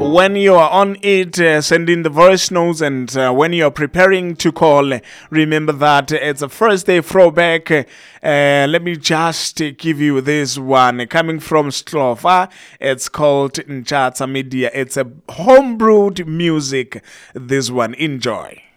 When you are on it, send in the voice notes, and when you're preparing to call, remember that it's a first day throwback. Let me just give you this one coming from Strofa. It's called Nchatsa Media. It's a homebrewed music. This one, enjoy.